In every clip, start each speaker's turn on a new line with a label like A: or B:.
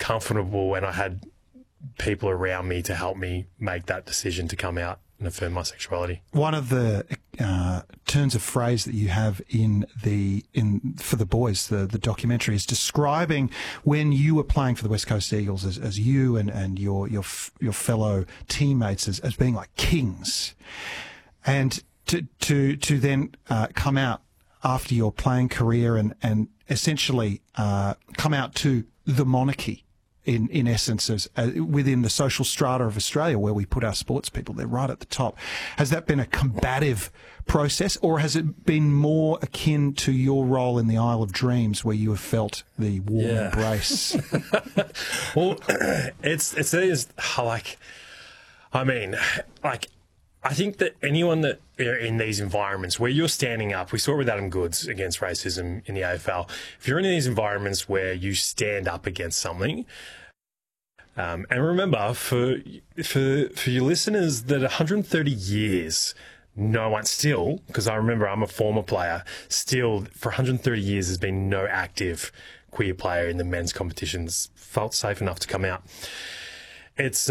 A: comfortable and I had people around me to help me make that decision to come out and affirm my sexuality.
B: One of the turns of phrase that you have for the boys, the documentary, is describing when you were playing for the West Coast Eagles as you and your fellow teammates as being like kings, and to then come out after your playing career and essentially come out to the monarchy. In essence, as within the social strata of Australia, where we put our sports people, they're right at the top. Has that been a combative process, or has it been more akin to your role in the Isle of Dreams, where you have felt the warm embrace?
A: Well, it's like, I mean, like, I think that anyone that in these environments where you're standing up, we saw it with Adam Goods against racism in the AFL. If you're in these environments where you stand up against something, and remember for your listeners that 130 years, no one still, because I remember I'm a former player, still for 130 years there's been no active queer player in the men's competitions felt safe enough to come out. It's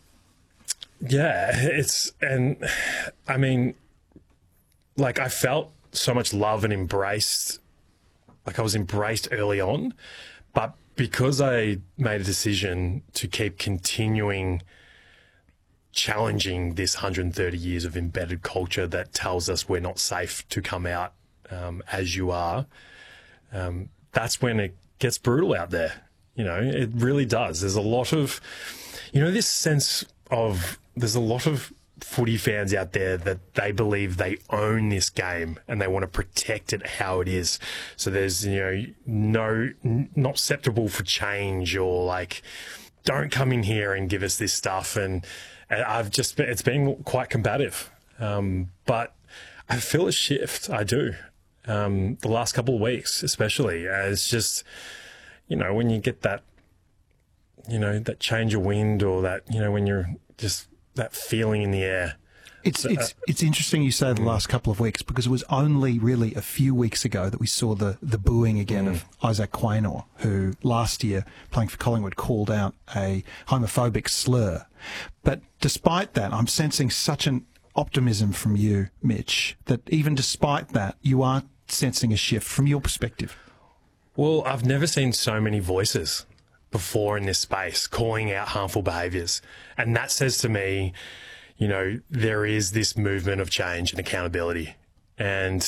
A: and I mean, like, I felt so much love and embraced, like I was embraced early on, but because I made a decision to keep continuing challenging this 130 years of embedded culture that tells us we're not safe to come out as you are, that's when it gets brutal out there. You know, it really does. There's a lot of, this sense of, there's a lot of footy fans out there that they believe they own this game and they want to protect it how it is. So there's, not acceptable for change, or like, don't come in here and give us this stuff. And it's been quite combative. But I feel a shift. I do. The last couple of weeks, especially, it's just, when you get that, that change of wind, or that, when you're just that feeling in the air.
B: It's interesting you say the last couple of weeks, because it was only really a few weeks ago that we saw the booing again of Isaac Quaynor, who last year, playing for Collingwood, called out a homophobic slur. But despite that, I'm sensing such an optimism from you, Mitch, that even despite that, you are sensing a shift from your perspective.
A: Well, I've never seen so many voices before in this space calling out harmful behaviours. And that says to me, there is this movement of change and accountability. And,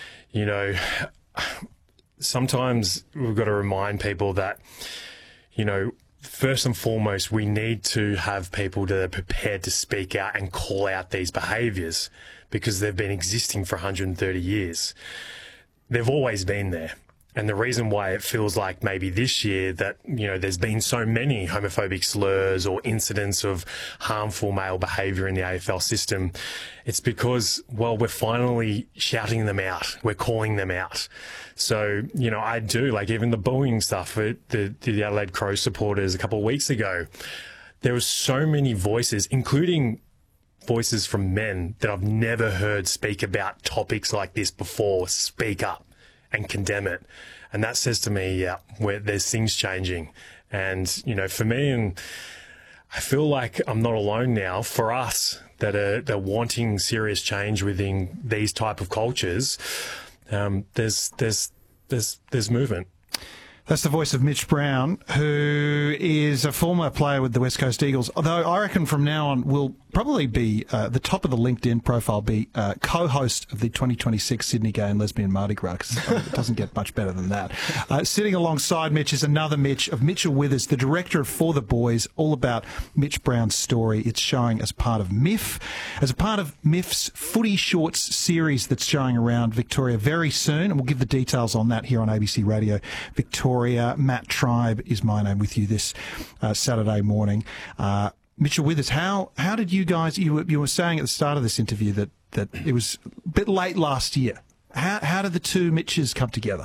A: sometimes we've got to remind people that, first and foremost, we need to have people that are prepared to speak out and call out these behaviours, because they've been existing for 130 years. They've always been there. And the reason why it feels like maybe this year that, there's been so many homophobic slurs or incidents of harmful male behaviour in the AFL system, it's because, well, we're finally shouting them out. We're calling them out. So, I do, like, even the booing stuff at the Adelaide Crows supporters a couple of weeks ago, there was so many voices, including voices from men that I've never heard speak about topics like this before, speak up and condemn it. And that says to me, where there's things changing. And, for me, and I feel like I'm not alone now, for us that are wanting serious change within these type of cultures, there's movement.
B: That's the voice of Mitch Brown, who is a former player with the West Coast Eagles, although I reckon from now on will probably be the top of the LinkedIn profile, be co-host of the 2026 Sydney Gay and Lesbian Mardi Gras, because it doesn't get much better than that. Sitting alongside Mitch is another Mitch, of Mitchell Withers, the director of For the Boys, all about Mitch Brown's story. It's showing as part of MIF, as a part of MIF's Footy Shorts series that's showing around Victoria very soon, and we'll give the details on that here on ABC Radio Victoria. Matt Tribe is my name with you this Saturday morning. Mitchell Withers, how did you guys, you were saying at the start of this interview that it was a bit late last year. How did the two Mitches come together?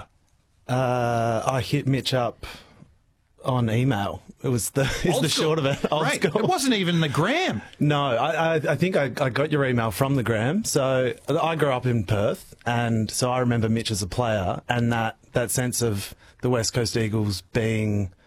C: I hit Mitch up on email. It was the short of it. Old school.
B: It wasn't even the gram.
C: No, I think I got your email from the gram. So I grew up in Perth, and so I remember Mitch as a player, and that sense of the West Coast Eagles being